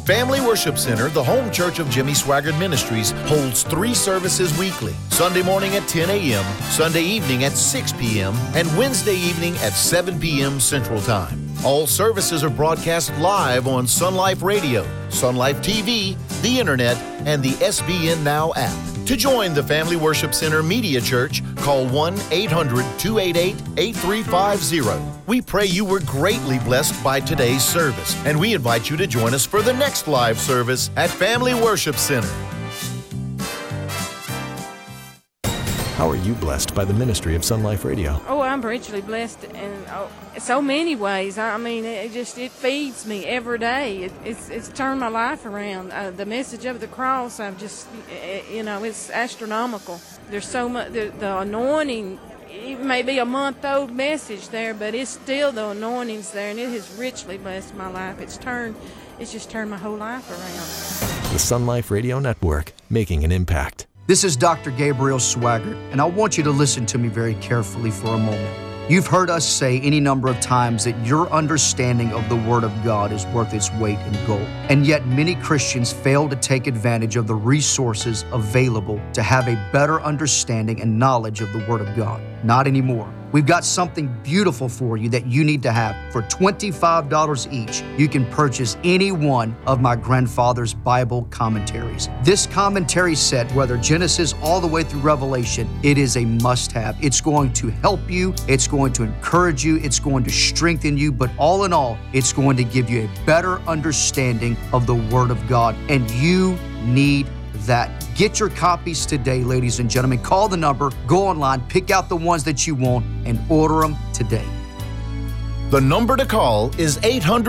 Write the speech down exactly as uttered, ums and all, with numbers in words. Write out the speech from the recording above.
Family Worship Center, the home church of Jimmy Swaggart Ministries, holds three services weekly. Sunday morning at ten a.m., Sunday evening at six p.m., and Wednesday evening at seven p.m. Central Time. All services are broadcast live on Sun Life Radio, Sun Life T V, the Internet, and the S B N Now app. To join the Family Worship Center Media Church, call one eight hundred two eight eight eight three five zero. We pray you were greatly blessed by today's service, and we invite you to join us for the next live service at Family Worship Center. How are you blessed by the ministry of Sun Life Radio? Oh, I'm richly blessed in oh, so many ways. I mean, it just it feeds me every day. It, it's it's turned my life around. Uh, the message of the cross, I've just, you know, it's astronomical. There's so much, the, the anointing, it may be a month-old message there, but it's still the anointing's there, and it has richly blessed my life. It's turned, it's just turned my whole life around. The Sun Life Radio Network, making an impact. This is Doctor Gabriel Swaggart, and I want you to listen to me very carefully for a moment. You've heard us say any number of times that your understanding of the Word of God is worth its weight in gold. And yet many Christians fail to take advantage of the resources available to have a better understanding and knowledge of the Word of God. Not anymore. We've got something beautiful for you that you need to have. For twenty-five dollars each, you can purchase any one of my grandfather's Bible commentaries. This commentary set, whether Genesis all the way through Revelation, it is a must-have. It's going to help you, it's going to encourage you, it's going to strengthen you, but all in all, it's going to give you a better understanding of the Word of God, and you need that. Get your copies today, ladies and gentlemen. Call the number, go online, pick out the ones that you want, and order them today. The number to call is eight hundred